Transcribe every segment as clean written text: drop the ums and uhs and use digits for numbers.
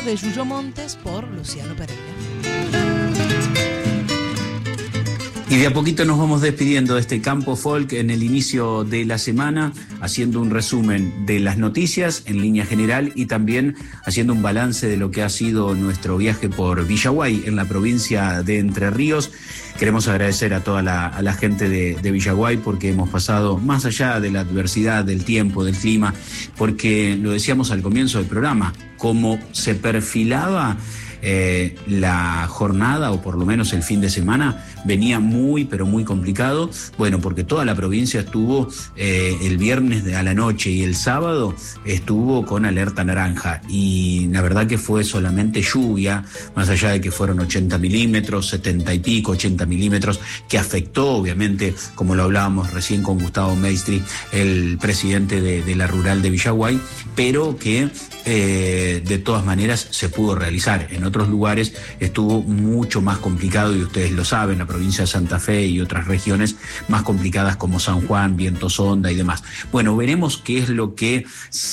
de Yuyo Montes por Luciano Pereira. Y de a poquito nos vamos despidiendo de este campo folk en el inicio de la semana, haciendo un resumen de las noticias en línea general y también haciendo un balance de lo que ha sido nuestro viaje por Villaguay en la provincia de Entre Ríos. Queremos agradecer a toda la gente de Villaguay porque hemos pasado más allá de la adversidad, del tiempo, del clima, porque lo decíamos al comienzo del programa, como se perfilaba la jornada, o por lo menos el fin de semana, venía muy, pero muy complicado. Bueno, porque toda la provincia estuvo el viernes a la noche y el sábado estuvo con alerta naranja. Y la verdad que fue solamente lluvia, más allá de que fueron 80 milímetros, 70 y pico, 80 milímetros, que afectó, obviamente, como lo hablábamos recién con Gustavo Maestri, el presidente de la Rural de Villaguay, pero que de todas maneras se pudo realizar. En otros lugares estuvo mucho más complicado y ustedes lo saben, la provincia de Santa Fe y otras regiones más complicadas como San Juan, Viento Sonda y demás. Bueno, veremos qué es lo que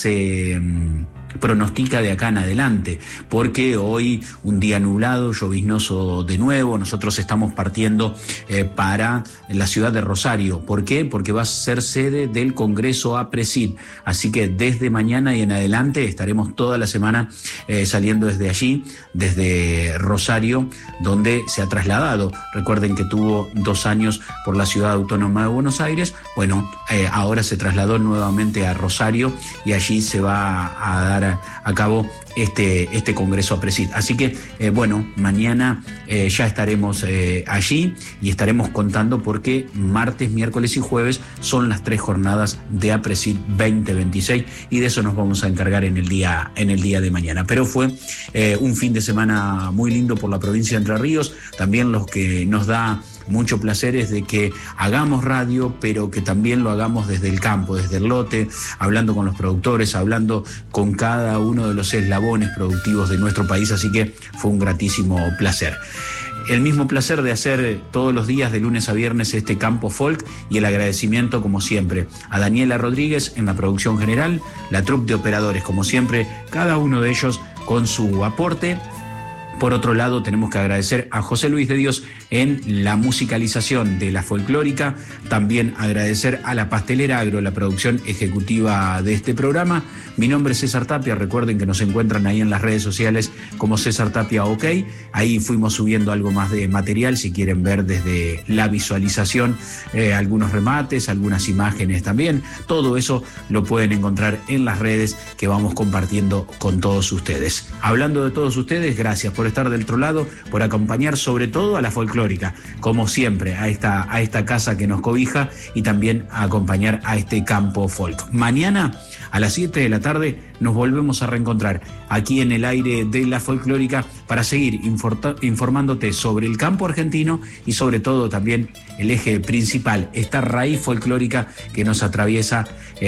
se pronostica de acá en adelante, porque hoy un día nublado, lloviznoso de nuevo. Nosotros estamos partiendo para la ciudad de Rosario. ¿Por qué? Porque va a ser sede del Congreso APRESID, así que desde mañana y en adelante estaremos toda la semana saliendo desde allí, desde Rosario, donde se ha trasladado. Recuerden que tuvo 2 años por la Ciudad Autónoma de Buenos Aires. Bueno, ahora se trasladó nuevamente a Rosario y allí se va a dar a cabo este Congreso APRESID. Así que, bueno, mañana ya estaremos allí y estaremos contando porque martes, miércoles y jueves son las 3 jornadas de APRESID 2026 y de eso nos vamos a encargar en el día de mañana. Pero fue un fin de semana muy lindo por la provincia de Entre Ríos. También los que nos da mucho placer es de que hagamos radio, pero que también lo hagamos desde el campo, desde el lote, hablando con los productores, hablando con cada uno de los eslabones productivos de nuestro país, así que fue un gratísimo placer. El mismo placer de hacer todos los días de lunes a viernes este campo folk y el agradecimiento como siempre a Daniela Rodríguez en la producción general, la troupe de operadores como siempre, cada uno de ellos con su aporte. Por otro lado, tenemos que agradecer a José Luis de Dios en la musicalización de la folclórica, también agradecer a la Pastelera Agro, la producción ejecutiva de este programa. Mi nombre es César Tapia, recuerden que nos encuentran ahí en las redes sociales como César Tapia OK, ahí fuimos subiendo algo más de material, si quieren ver desde la visualización, algunos remates, algunas imágenes también, todo eso lo pueden encontrar en las redes que vamos compartiendo con todos ustedes. Hablando de todos ustedes, gracias por estar del otro lado, por acompañar sobre todo a la folclórica, como siempre, a esta casa que nos cobija y también a acompañar a este campo folk. Mañana a las 7 de la tarde nos volvemos a reencontrar aquí en el aire de la folclórica para seguir informándote sobre el campo argentino y sobre todo también el eje principal, esta raíz folclórica que nos atraviesa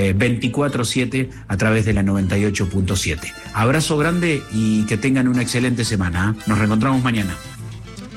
24/7 a través de la 98.7. Abrazo grande y que tengan una excelente semana. Nos reencontramos mañana.